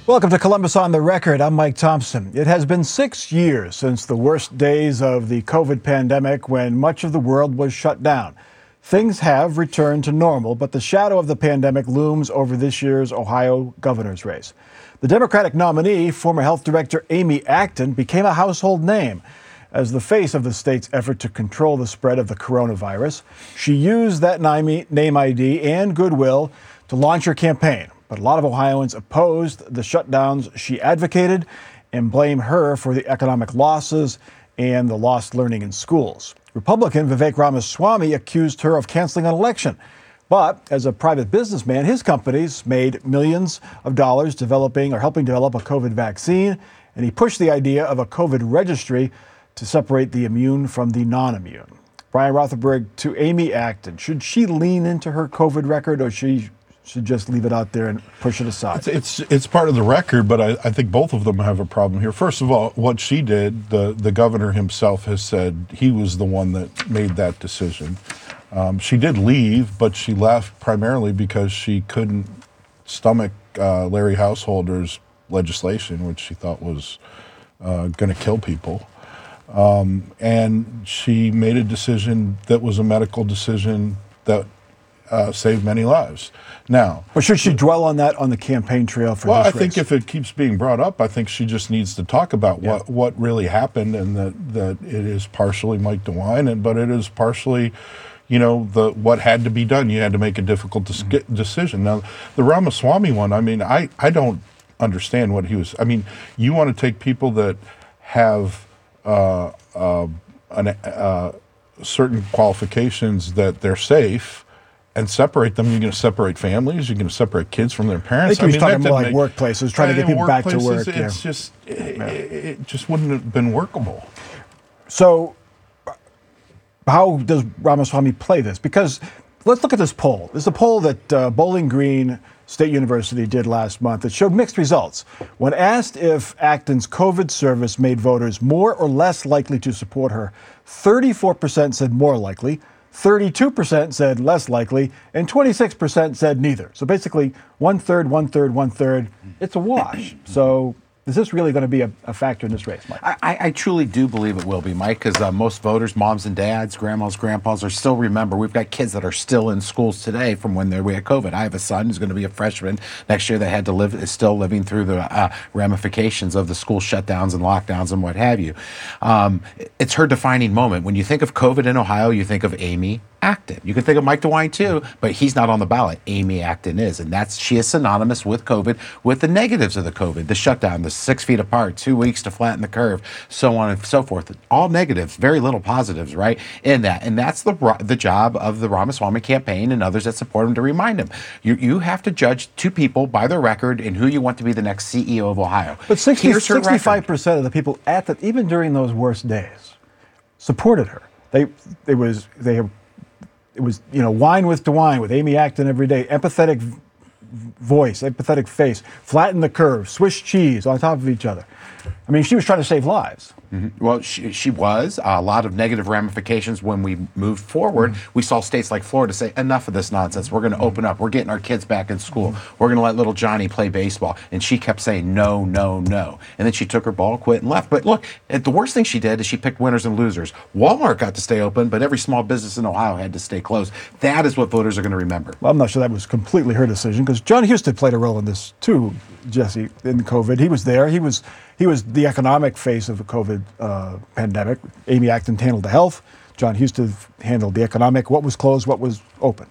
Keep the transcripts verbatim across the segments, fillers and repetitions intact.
Welcome to Columbus on the Record. I'm Mike Thompson. It has been six years since the worst days of the COVID pandemic when much of the world was shut down. Things have returned to normal, but the shadow of the pandemic looms over this year's Ohio governor's race. The Democratic nominee, former Health Director Amy Acton, became a household name as the face of the state's effort to control the spread of the coronavirus. She used that name I D and goodwill to launch her campaign. But a lot of Ohioans opposed the shutdowns she advocated and blame her for the economic losses and the lost learning in schools. Republican Vivek Ramaswamy accused her of canceling an election. But as a private businessman, his companies made millions of dollars developing or helping develop a COVID vaccine, and he pushed the idea of a COVID registry to separate the immune from the non-immune. Brian Rothenberg, to Amy Acton, should she lean into her COVID record, or she should just leave it out there and push it aside? It's it's, it's part of the record, but I, I think both of them have a problem here. First of all, what she did, the, the governor himself has said he was the one that made that decision. Um, she did leave, but she left primarily because she couldn't stomach uh, Larry Householder's legislation, which she thought was uh, going to kill people. Um, and she made a decision that was a medical decision that uh, saved many lives. Now, but should she dwell on that on the campaign trail for well, this I think race? if it keeps being brought up, I think she just needs to talk about Yeah. what, what really happened, and that, that it is partially Mike DeWine, and but it is partially, you know, the what had to be done. You had to make a difficult dis- Mm-hmm. decision. Now, the Ramaswamy one, I mean, I, I don't understand what he was. I mean, you want to take people that have uh, uh, an, uh, certain qualifications that they're safe, and separate them. You're going to separate families. You're going to separate kids from their I parents. think he was I mean, talking more like make, workplaces, trying to get people back to work. It's yeah. just, it, it just wouldn't have been workable. So how does Ramaswamy play this? Because let's look at this poll. This is a poll that uh, Bowling Green State University did last month that showed mixed results. When asked if Acton's COVID service made voters more or less likely to support her, thirty-four percent said more likely, thirty-two percent said less likely, and twenty-six percent said neither. So basically, one third, one third, one third. It's a wash. So is this really going to be a, a factor in this race, Mike? I, I truly do believe it will be, Mike, because uh, most voters, moms and dads, grandmas, grandpas, are still remember. We've got kids that are still in schools today from when they, we had COVID. I have a son who's going to be a freshman next year that had to live, is still living through the uh, ramifications of the school shutdowns and lockdowns and what have you. Um, it's her defining moment. When you think of COVID in Ohio, you think of Amy Acton. You can think of Mike DeWine too, but he's not on the ballot. Amy Acton is, and that's she is synonymous with COVID, with the negatives of the COVID, the shutdown, the six feet apart, two weeks to flatten the curve, so on and so forth. All negatives, very little positives, right? In that, and that's the the job of the Ramaswamy campaign and others that support him to remind him. You you have to judge two people by their record and who you want to be the next C E O of Ohio. But sixty, Here's her sixty-five percent of the people at the even during those worst days supported her. They it was they. It was, you know, wine with DeWine, with Amy Acton every day, empathetic v- voice, empathetic face, flatten the curve, Swiss cheese on top of each other. I mean, she was trying to save lives. Mm-hmm. Well, she, she was. A lot of negative ramifications when we moved forward. Mm-hmm. We saw states like Florida say, enough of this nonsense. We're going to open up. We're getting our kids back in school. Mm-hmm. We're going to let little Johnny play baseball. And she kept saying, no, no, no. And then she took her ball, quit, and left. But look, the worst thing she did is she picked winners and losers. Walmart got to stay open, but every small business in Ohio had to stay closed. That is what voters are going to remember. Well, I'm not sure that was completely her decision, because John Husted played a role in this too, Jesse, in COVID. He was there. He was he was the economic face of the COVID uh, pandemic. Amy Acton handled the health. John Husted handled the economic, what was closed, what was open.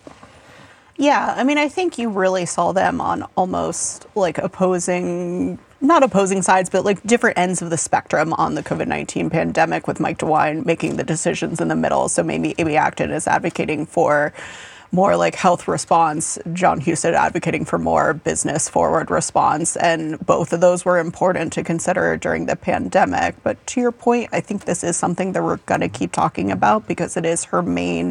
Yeah, I mean, I think you really saw them on almost like opposing, not opposing sides, but like different ends of the spectrum on the COVID nineteen pandemic, with Mike DeWine making the decisions in the middle. So maybe Amy Acton is advocating for more like health response, John Husted advocating for more business forward response. And both of those were important to consider during the pandemic. But to your point, I think this is something that we're going to keep talking about, because it is her main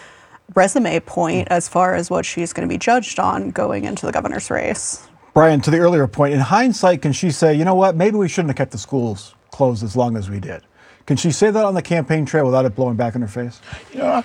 resume point as far as what she's going to be judged on going into the governor's race. Brian, to the earlier point, in hindsight, can she say, you know what, maybe we shouldn't have kept the schools closed as long as we did? Can she say that on the campaign trail without it blowing back in her face? You know,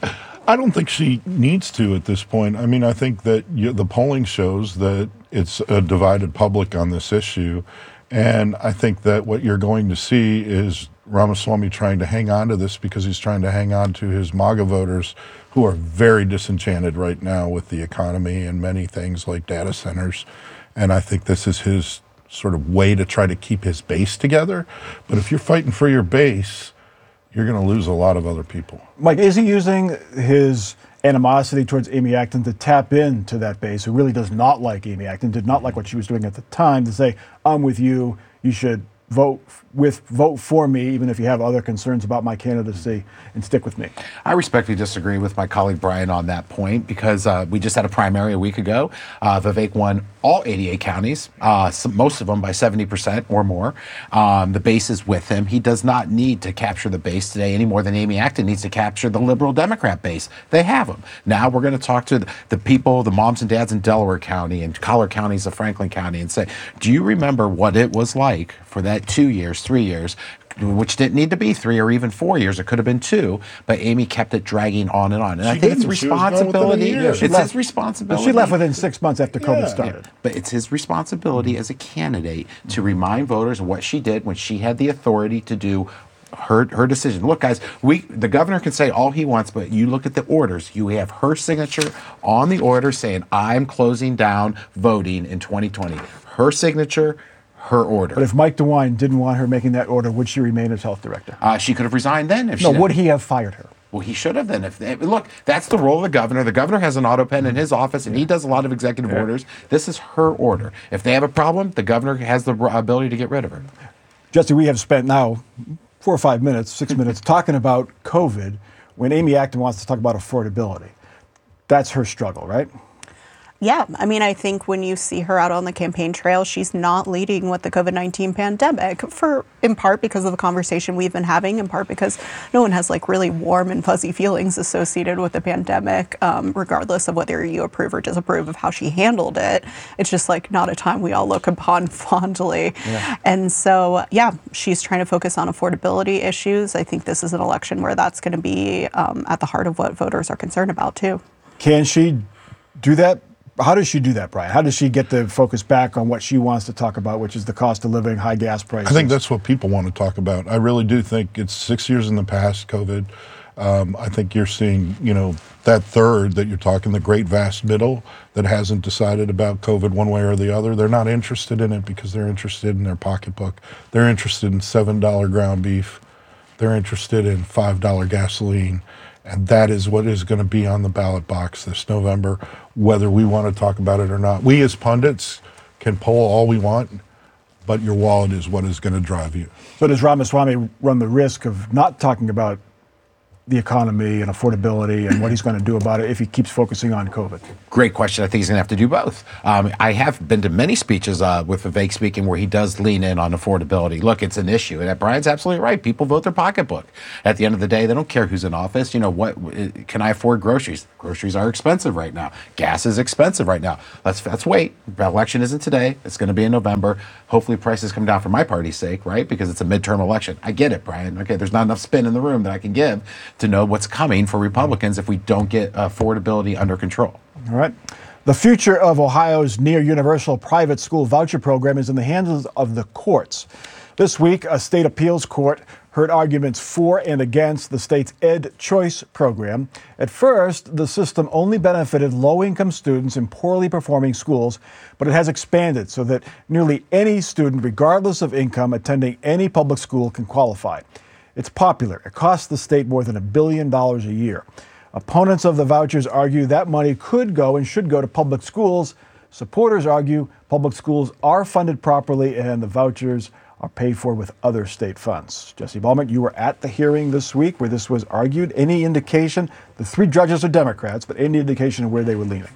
I don't think she needs to at this point. I mean, I think that you, the polling shows that it's a divided public on this issue. And I think that what you're going to see is Ramaswamy trying to hang on to this because he's trying to hang on to his MAGA voters who are very disenchanted right now with the economy and many things like data centers. And I think this is his sort of way to try to keep his base together. But if you're fighting for your base, you're going to lose a lot of other people. Mike, is he using his animosity towards Amy Acton to tap into that base who really does not like Amy Acton, did not like what she was doing at the time, to say, I'm with you, you should vote with vote for me, even if you have other concerns about my candidacy, and stick with me? I respectfully disagree with my colleague Brian on that point because uh, we just had a primary a week ago. Uh, Vivek won all eighty-eight counties, uh, some, most of them by seventy percent or more. Um, the base is with him. He does not need to capture the base today any more than Amy Acton needs to capture the liberal Democrat base. They have them. Now we're going to talk to the, the people, the moms and dads in Delaware County and collar counties of Franklin County and say, do you remember what it was like for that two years, three years, which didn't need to be three or even four years. It could have been two, but Amy kept it dragging on and on. And She I think it's didn't. She was gone within a responsibility. year. Yeah, It's she his left- responsibility. She left within six months after COVID Yeah. started. But it's his responsibility as a candidate to remind voters of what she did when she had the authority to do her her decision. Look, guys, we the governor can say all he wants, but you look at the orders. You have her signature on the order saying, I'm closing down voting in twenty twenty. Her signature, her order. But if Mike DeWine didn't want her making that order, would she remain as health director? uh, she could have resigned then if No, she would he have fired her? Well, he should have then. If they, look, that's the role of the governor. The governor has an auto pen in his office, and he does a lot of executive orders. This is her order. If they have a problem, the governor has the ability to get rid of her. Jesse, we have spent now four or five minutes, six minutes, talking about COVID when Amy Acton wants to talk about affordability. That's her struggle, right? Yeah, I mean, I think when you see her out on the campaign trail, she's not leading with the COVID nineteen pandemic, for in part because of the conversation we've been having, in part because no one has like really warm and fuzzy feelings associated with the pandemic, um, regardless of whether you approve or disapprove of how she handled it. It's just like not a time we all look upon fondly. Yeah. And so, yeah, she's trying to focus on affordability issues. I think this is an election where that's going to be um, at the heart of what voters are concerned about, too. Can she do that? How does she do that, Brian? How does she get the focus back on what she wants to talk about, which is the cost of living, high gas prices? I think that's what people want to talk about. I really do think it's six years in the past, COVID. Um, I think you're seeing, you know, that third that you're talking, the great vast middle that hasn't decided about COVID one way or the other. They're not interested in it because they're interested in their pocketbook. They're interested in seven dollar ground beef. They're interested in five dollar gasoline. And that is what is going to be on the ballot box this November, whether we want to talk about it or not. We as pundits can poll all we want, but your wallet is what is going to drive you. So does Ramaswamy run the risk of not talking about the economy and affordability and what he's going to do about it if he keeps focusing on COVID? Great question. I think he's going to have to do both. Um, I have been to many speeches uh, with Vivek speaking where he does lean in on affordability. Look, it's an issue. And Brian's absolutely right. People vote their pocketbook. At the end of the day, they don't care who's in office. You know, what can I afford groceries? Groceries are expensive right now. Gas is expensive right now. Let's let's wait. The election isn't today. It's going to be in November. Hopefully prices come down for my party's sake, right? Because it's a midterm election. I get it, Brian. Okay, there's not enough spin in the room that I can give to know what's coming for Republicans if we don't get affordability under control. All right. The future of Ohio's near universal private school voucher program is in the hands of the courts. This week, a state appeals court heard arguments for and against the state's Ed Choice program. At first, the system only benefited low-income students in poorly performing schools, but it has expanded so that nearly any student, regardless of income, attending any public school can qualify. It's popular. It costs the state more than a billion dollars a year. Opponents of the vouchers argue that money could go and should go to public schools. Supporters argue public schools are funded properly and the vouchers are paid for with other state funds. Jesse Ballman, you were at the hearing this week where this was argued. Any indication? The three judges are Democrats, but any indication of where they were leaning?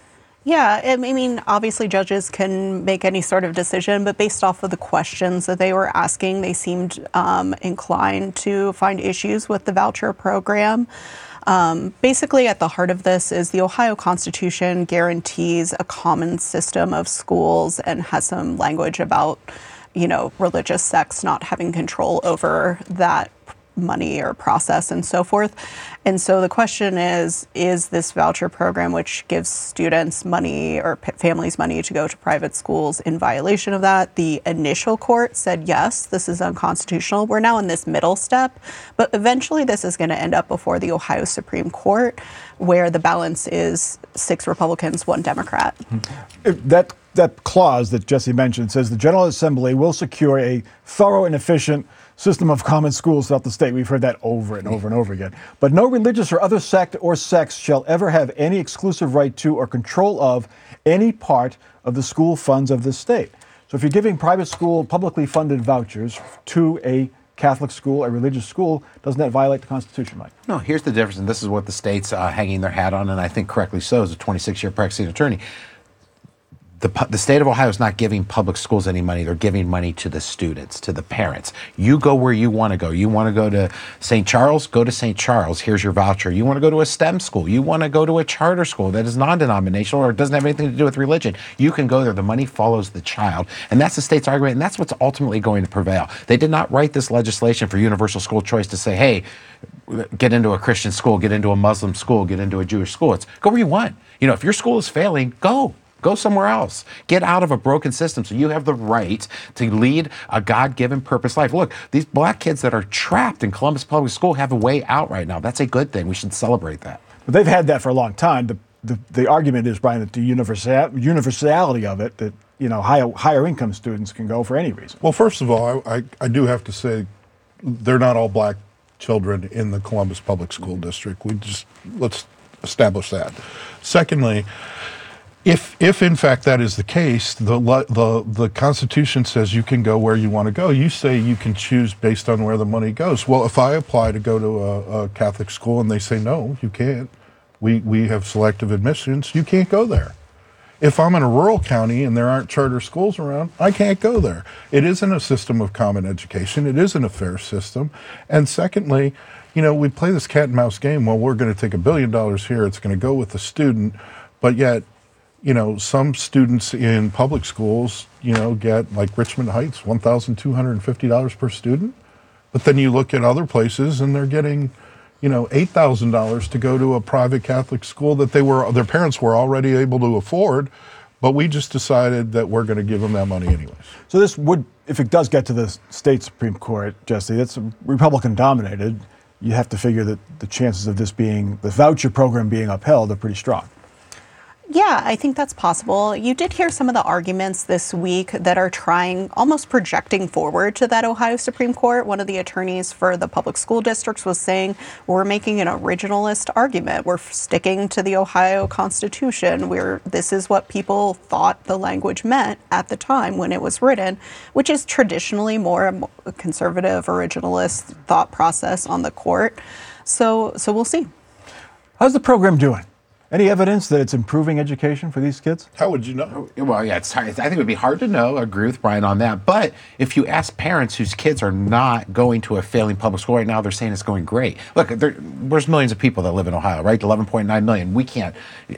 Yeah, I mean, obviously judges can make any sort of decision, but based off of the questions that they were asking, they seemed um, inclined to find issues with the voucher program. Um, basically, at the heart of this is the Ohio Constitution guarantees a common system of schools and has some language about, you know, religious sects not having control over that money or process and so forth. And so the question is, is this voucher program, which gives students money or p- families money to go to private schools, in violation of that? The initial court said, yes, this is unconstitutional. We're now in this middle step, but eventually this is going to end up before the Ohio Supreme Court, where the balance is six Republicans, one Democrat. If that that clause that Jesse mentioned says the General Assembly will secure a thorough and efficient system of common schools throughout the state. We've heard that over and over and over again. But no religious or other sect or sects shall ever have any exclusive right to or control of any part of the school funds of the state. So if you're giving private school publicly funded vouchers to a Catholic school, a religious school, doesn't that violate the Constitution, Mike? No, here's the difference, and this is what the state's uh, hanging their hat on, and I think correctly so, as a twenty-six year practicing attorney. The, the state of Ohio is not giving public schools any money. They're giving money to the students, to the parents. You go where you want to go. You want to go to Saint Charles? Go to Saint Charles. Here's your voucher. You want to go to a STEM school? You want to go to a charter school that is non-denominational or doesn't have anything to do with religion? You can go there. The money follows the child. And that's the state's argument, and that's what's ultimately going to prevail. They did not write this legislation for universal school choice to say, hey, get into a Christian school, get into a Muslim school, get into a Jewish school. It's go where you want. You know, if your school is failing, go. Go somewhere else. Get out of a broken system so you have the right to lead a God-given purpose life. Look, these black kids that are trapped in Columbus Public School have a way out right now. That's a good thing. We should celebrate that. But they've had that for a long time. The, the, the argument is, Brian, that the universal, universality of it, that you know, higher, higher income students can go for any reason. Well, first of all, I, I, I do have to say they're not all black children in the Columbus Public School District. We just, let's establish that. Secondly, If, if in fact that is the case, the, the the Constitution says you can go where you want to go. You say you can choose based on where the money goes. Well, if I apply to go to a, a Catholic school and they say, no, you can't, we, we have selective admissions, you can't go there. If I'm in a rural county and there aren't charter schools around, I can't go there. It isn't a system of common education. It isn't a fair system. And secondly, you know, we play this cat and mouse game. Well, we're going to take a billion dollars here. It's going to go with the student, but yet, you know, some students in public schools, you know, get, like Richmond Heights, one thousand two hundred fifty dollars per student. But then you look at other places and they're getting, you know, eight thousand dollars to go to a private Catholic school that they were, their parents were already able to afford. But we just decided that we're going to give them that money anyways. So this would, if it does get to the state Supreme Court, Jesse, it's Republican dominated. You have to figure that the chances of this being, the voucher program being upheld are pretty strong. Yeah, I think that's possible. You did hear some of the arguments this week that are trying, almost projecting forward to that Ohio Supreme Court. One of the attorneys for the public school districts was saying, we're making an originalist argument. We're sticking to the Ohio Constitution. We're, this is what people thought the language meant at the time when it was written, which is traditionally more a conservative, originalist thought process on the court. So, so we'll see. How's the program doing? Any evidence that it's improving education for these kids? How would you know? Well, yeah, it's hard. I think it would be hard to know. I agree with Brian on that. But if you ask parents whose kids are not going to a failing public school right now, they're saying it's going great. Look, there, there's millions of people that live in Ohio, right? eleven point nine million. We can't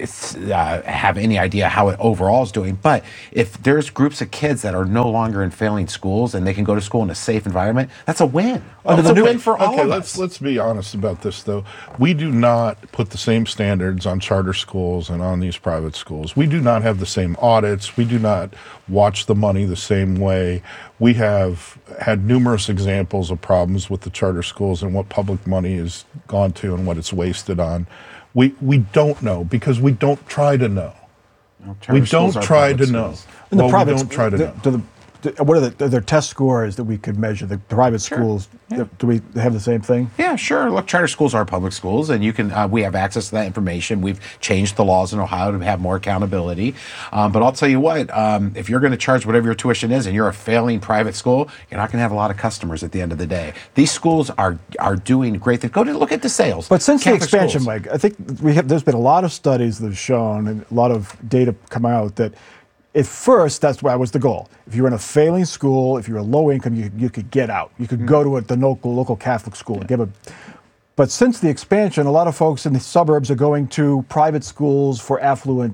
uh, have any idea how it overall is doing. But if there's groups of kids that are no longer in failing schools and they can go to school in a safe environment, that's a win. Under That's the a new- win for all Okay, of let's us. let's be honest about this, though. We do not put the same standards on charter schools and on these private schools. We do not have the same audits. We do not watch the money the same way. We have had numerous examples of problems with the charter schools and what public money has gone to and what it's wasted on. We we don't know because we don't try to know. Charter We schools don't are try public to know. schools. And the Well, private, we don't try to the, know. do the, do- what are, the, are there test scores that we could measure? The private schools, do we have the same thing? Yeah, sure. Look, charter schools are public schools, and you can. Uh, we have access to that information. We've changed the laws in Ohio to have more accountability. Um, but I'll tell you what: um, if you're going to charge whatever your tuition is, and you're a failing private school, you're not going to have a lot of customers at the end of the day. These schools are are doing great things. Go to look at the sales. But since Catholic the expansion, schools. Mike, I think we have. There's been a lot of studies that have shown, and a lot of data come out that, at first, that's why was the goal. If you were in a failing school, if you were low income, you you could get out. You could Mm-hmm. go to a, the local local Catholic school and give a. But since the expansion, a lot of folks in the suburbs are going to private schools for affluent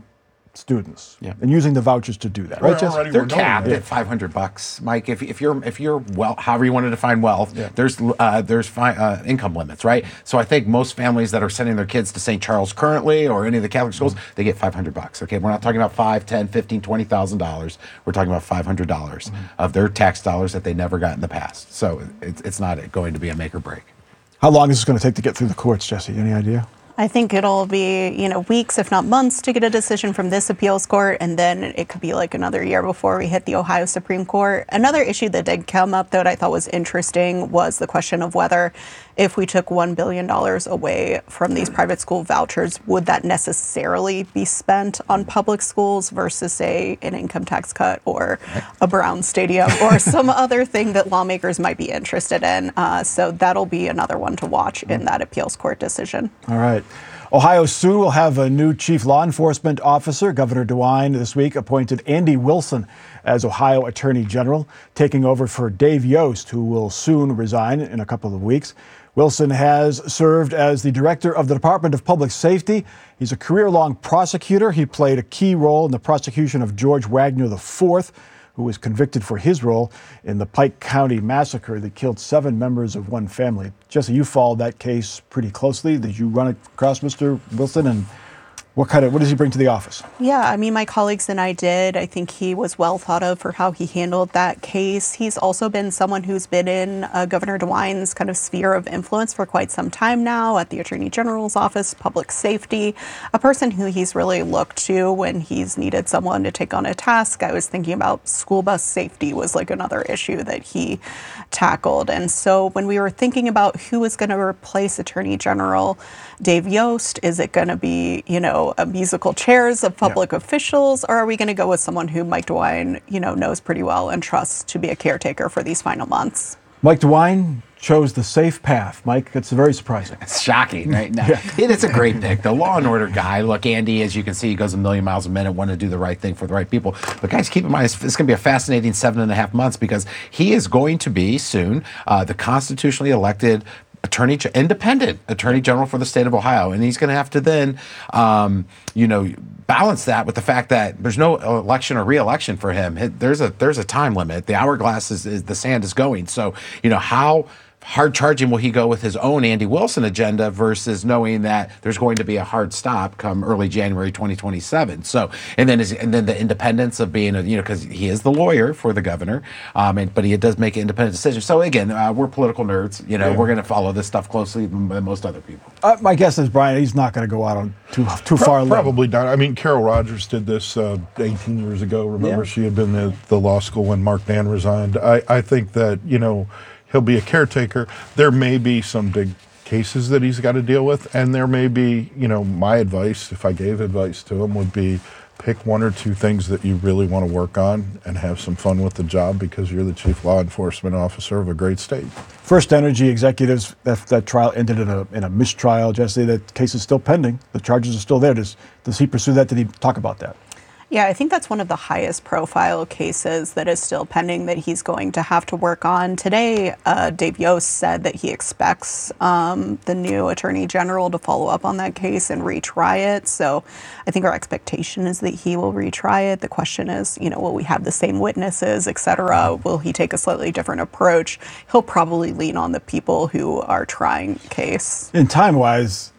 students Yeah. and using the vouchers to do that, right, We're Jesse? already- They're we're knowing capped that. at five hundred bucks, Mike. If, if you're if you're well, however you want to define wealth, Yeah. there's uh, there's fi- uh, income limits, right? So I think most families that are sending their kids to Saint Charles currently or any of the Catholic schools, they get five hundred bucks. Okay, we're not talking about five, ten, fifteen, twenty thousand dollars. We're talking about five hundred dollars Mm-hmm. of their tax dollars that they never got in the past. So it's it's not going to be a make or break. How long is this going to take to get through the courts, Jesse? Any idea? I think it'll be, you know, weeks, if not months, to get a decision from this appeals court, and then it could be like another year before we hit the Ohio Supreme Court. Another issue that did come up that I thought was interesting was the question of whether, if we took one billion dollars away from these private school vouchers, would that necessarily be spent on public schools versus, say, an income tax cut or a Brown Stadium or some other thing that lawmakers might be interested in. Uh, so that'll be another one to watch in that appeals court decision. All right. Ohio soon will have a new chief law enforcement officer. Governor DeWine this week appointed Andy Wilson as Ohio Attorney General, taking over for Dave Yost, who will soon resign in a couple of weeks. Wilson has served as the director of the Department of Public Safety. He's a career-long prosecutor. He played a key role in the prosecution of George Wagner the fourth, who was convicted for his role in the Pike County massacre that killed seven members of one family. Jesse, you followed that case pretty closely. Did you run across Mister Wilson, and what kind of what does he bring to the office? Yeah, I mean, my colleagues and I did. I think he was well thought of for how he handled that case. He's also been someone who's been in uh, Governor DeWine's kind of sphere of influence for quite some time now at the Attorney General's office, public safety, a person who he's really looked to when he's needed someone to take on a task. I was thinking about school bus safety was like another issue that he tackled. And so when we were thinking about who was going to replace Attorney General Dave Yost, is it going to be, you know, a musical chairs of public yeah. officials, or are we going to go with someone who Mike DeWine, you know, knows pretty well and trusts to be a caretaker for these final months? Mike DeWine chose the safe path. Mike, it's very surprising. It's shocking, right? No, yeah. it, it's a great pick. The law and order guy. Look, Andy, as you can see, he goes a million miles a minute, wanting to do the right thing for the right people. But guys, keep in mind, it's, it's going to be a fascinating seven and a half months because he is going to be soon uh, the constitutionally elected Attorney, independent Attorney General for the state of Ohio, and he's going to have to then, um, you know, balance that with the fact that there's no election or re-election for him. There's a there's a time limit. The hourglass is, is the sand is going. So, you know, how hard charging will he go with his own Andy Wilson agenda versus knowing that there's going to be a hard stop come early January twenty twenty-seven. So, and then his, and then the independence of being a, you know, because he is the lawyer for the governor, um, and, but he does make an independent decision. So again, uh, we're political nerds. You know, yeah. we're going to follow this stuff closely than most other people. Uh, my guess is, Brian, he's not going to go out on too too Pro- far. Probably not. I mean, Carol Rogers did this uh, eighteen years ago. Remember, yeah. she had been at the law school when Mark Dann resigned. I, I think that, you know, he'll be a caretaker. There may be some big cases that he's got to deal with, and there may be, you know, my advice, if I gave advice to him, would be pick one or two things that you really want to work on and have some fun with the job because you're the chief law enforcement officer of a great state. First Energy executives, that, that trial ended in a, in a mistrial. Jesse, that case is still pending. The charges are still there. Does, does he pursue that? Did he talk about that? Yeah, I think that's one of the highest profile cases that is still pending that he's going to have to work on. Today, uh, Dave Yost said that he expects um, the new Attorney General to follow up on that case and retry it. So I think our expectation is that he will retry it. The question is, you know, will we have the same witnesses, et cetera? Will he take a slightly different approach? He'll probably lean on the people who are trying the case. In time-wise,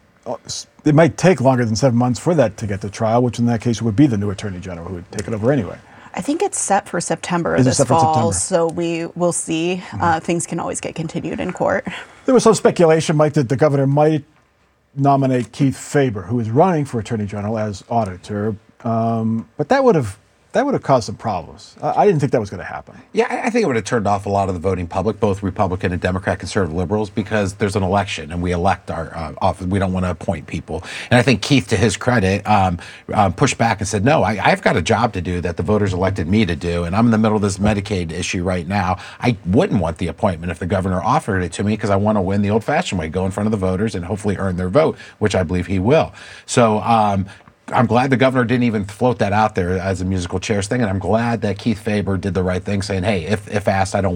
it might take longer than seven months for that to get to trial, which in that case would be the new Attorney General who would take it over anyway. I think it's set for September Is this it set for fall, September? so we will see. Mm-hmm. Uh, things can always get continued in court. There was some speculation, Mike, that the governor might nominate Keith Faber, who is running for Attorney General as auditor, um, but that would have that would have caused some problems. I, I didn't think that was going to happen. Yeah, I, I think it would have turned off a lot of the voting public, both Republican and Democrat, conservative, liberals, because there's an election and we elect our uh, office. We don't want to appoint people. And I think Keith, to his credit, um, um, pushed back and said, no, I, I've got a job to do that the voters elected me to do, and I'm in the middle of this Medicaid issue right now. I wouldn't want the appointment if the governor offered it to me because I want to win the old-fashioned way, go in front of the voters and hopefully earn their vote, which I believe he will. So, um, I'm glad the governor didn't even float that out there as a musical chairs thing, and I'm glad that Keith Faber did the right thing, saying, hey, if, if asked, I don't want it.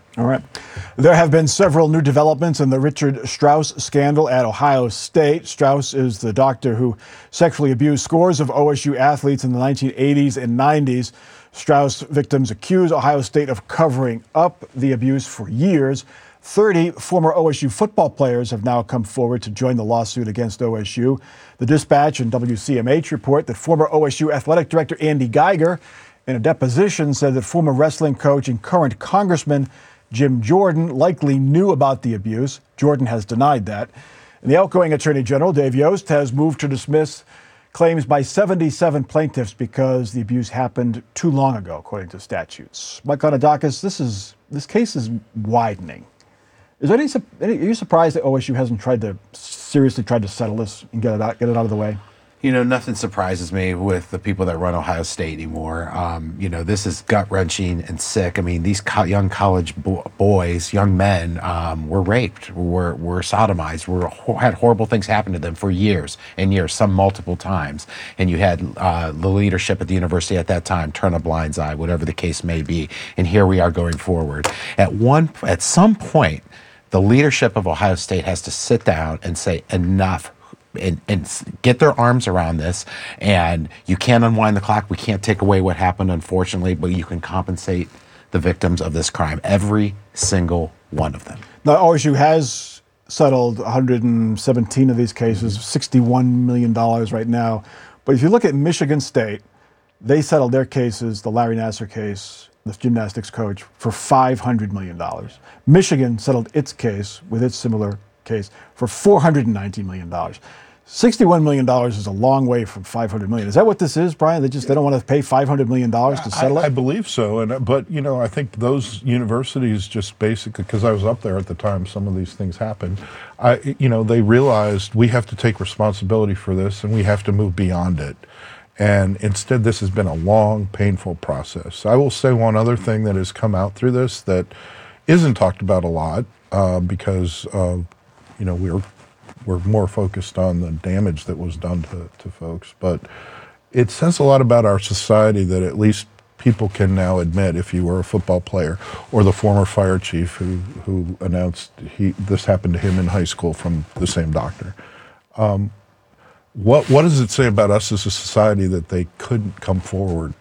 All right. There have been several new developments in the Richard Strauss scandal at Ohio State. Strauss is the doctor who sexually abused scores of O S U athletes in the nineteen eighties and nineties. Strauss victims accuse Ohio State of covering up the abuse for years. thirty former O S U football players have now come forward to join the lawsuit against O S U. The Dispatch and W C M H report that former O S U athletic director Andy Geiger, in a deposition, said that former wrestling coach and current Congressman Jim Jordan likely knew about the abuse. Jordan has denied that. And the outgoing Attorney General, Dave Yost, has moved to dismiss claims by seventy-seven plaintiffs because the abuse happened too long ago, according to statutes. Mike Konadakis, this is this case is widening. Is there any, any? Are you surprised that O S U hasn't tried to seriously tried to settle this and get it out, get it out of the way? You know, nothing surprises me with the people that run Ohio State anymore. Um, you know, this is gut-wrenching and sick. I mean, these co- young college bo- boys, young men, um, were raped, were were sodomized, were had horrible things happen to them for years and years, some multiple times. And you had uh, the leadership at the university at that time turn a blind eye, whatever the case may be. And here we are going forward. At one, at some point, the leadership of Ohio State has to sit down and say enough. And, and get their arms around this, and you can't unwind the clock. We can't take away what happened, unfortunately, but you can compensate the victims of this crime, every single one of them. Now, O S U has settled one hundred seventeen of these cases, sixty-one million dollars right now. But if you look at Michigan State, they settled their cases, the Larry Nassar case, the gymnastics coach, for five hundred million dollars. Michigan settled its case with its similar case for four hundred nineteen million dollars. sixty-one million dollars is a long way from five hundred million dollars. Is that what this is, Brian? They just they don't want to pay five hundred million dollars to settle I, it? I believe so. And but you know, I think those universities just basically, because I was up there at the time some of these things happened, I you know, they realized we have to take responsibility for this and we have to move beyond it. And instead, this has been a long, painful process. I will say one other thing that has come out through this that isn't talked about a lot uh, because uh, you know, we're we're more focused on the damage that was done to, to folks. But it says a lot about our society that at least people can now admit, if you were a football player or the former fire chief who who announced he this happened to him in high school from the same doctor. Um, what what does it say about us as a society that they couldn't come forward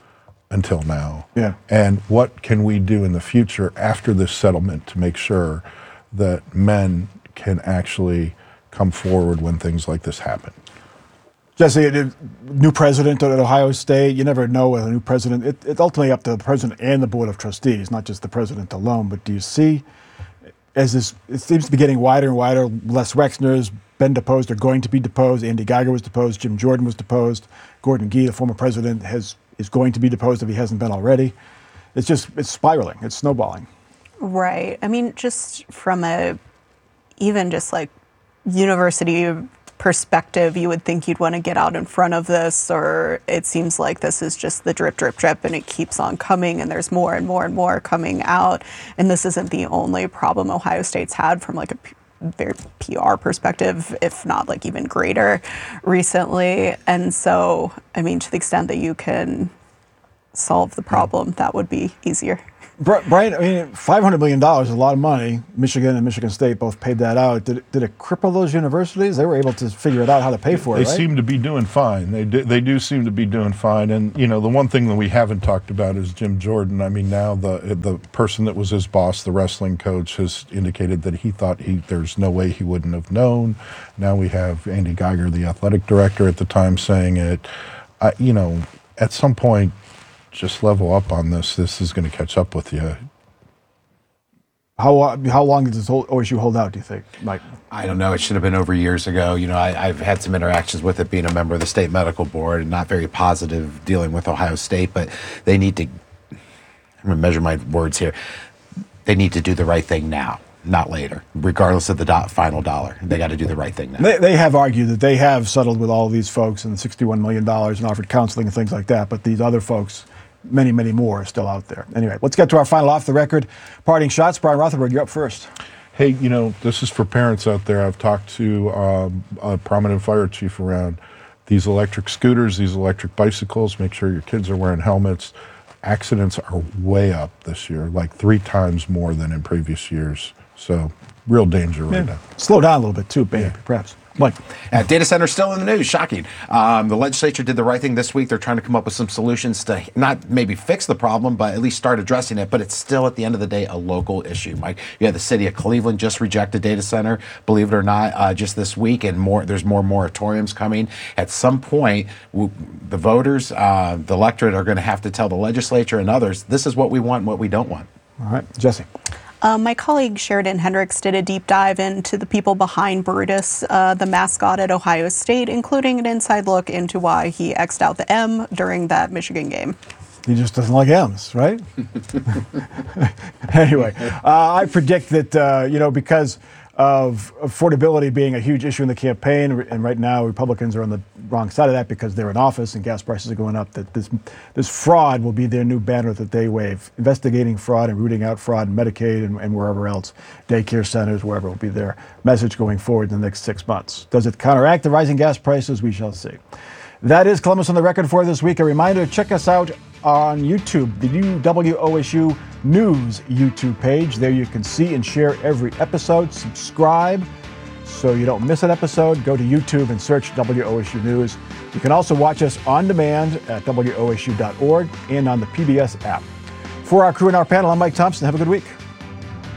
until now? Yeah. And what can we do in the future after this settlement to make sure that men can actually come forward when things like this happen? Jesse, a new president at Ohio State, you never know with a new president. It, it's ultimately up to the president and the board of trustees, not just the president alone. But do you see, as this, it seems to be getting wider and wider, Les Wexner's been deposed or going to be deposed. Andy Geiger was deposed. Jim Jordan was deposed. Gordon Gee, the former president, has is going to be deposed if he hasn't been already. It's just, it's spiraling. It's snowballing. Right. I mean, just from a, even just like university perspective, you would think you'd want to get out in front of this, or it seems like this is just the drip, drip, drip, and it keeps on coming, and there's more and more and more coming out. And this isn't the only problem Ohio State's had from like a p- very P R perspective, if not like even greater recently. And so, I mean, to the extent that you can solve the problem, that would be easier. Brian, I mean, five hundred million dollars is a lot of money. Michigan and Michigan State both paid that out. Did it, did it cripple those universities? They were able to figure it out how to pay for They it, right? seem to be doing fine. They do, they do seem to be doing fine. And, you know, the one thing that we haven't talked about is Jim Jordan. I mean, now the the person that was his boss, the wrestling coach, has indicated that he thought he there's no way he wouldn't have known. Now we have Andy Geiger, the athletic director at the time, saying it. I, you know, at some point, just level up on this. This is going to catch up with you. How how long does this whole O S U hold out, do you think, Mike? I don't know. It should have been over years ago. You know, I, I've had some interactions with it being a member of the state medical board and not very positive dealing with Ohio State, but they need to, I'm going to measure my words here. They need to do the right thing now, not later, regardless of the do- final dollar. They got to do the right thing now. They, they have argued that they have settled with all these folks and sixty-one million dollars and offered counseling and things like that, but these other folks, many, many more, are still out there. Anyway, let's get to our final off-the-record parting shots. Brian Rothenberg, you're up first. Hey, you know, this is for parents out there. I've talked to um, a prominent fire chief around these electric scooters, these electric bicycles. Make sure your kids are wearing helmets. accidents are way up this year, like three times more than in previous years. So real danger right now. Slow down a little bit too, maybe, perhaps. Mike. Uh, data centers still in the news. Shocking. Um, the legislature did the right thing this week. They're trying to come up with some solutions to not maybe fix the problem, but at least start addressing it. But it's still, at the end of the day, a local issue. Mike, you have the city of Cleveland just rejected data center, believe it or not, uh, just this week, and more. There's more moratoriums coming. At some point, w- the voters, uh, the electorate, are going to have to tell the legislature and others, this is what we want and what we don't want. All right, Jesse. Uh, my colleague Sheridan Hendricks did a deep dive into the people behind Brutus, uh, the mascot at Ohio State, including an inside look into why he X'd out the M during that Michigan game. He just doesn't like M's, right? Anyway, uh, I predict that, uh, you know, because of affordability being a huge issue in the campaign, and right now Republicans are on the wrong side of that because they're in office and gas prices are going up, that this this fraud will be their new banner that they wave. Investigating fraud and rooting out fraud in Medicaid and, and wherever else, daycare centers, wherever, will be their message going forward in the next six months. Does it counteract the rising gas prices? We shall see. That is Columbus on the Record for this week. A reminder, check us out on YouTube, the new W O S U News YouTube page. There you can see and share every episode. Subscribe so you don't miss an episode. Go to YouTube and search W O S U News. You can also watch us on demand at W O S U dot org and on the P B S app. For our crew and our panel, I'm Mike Thompson. Have a good week.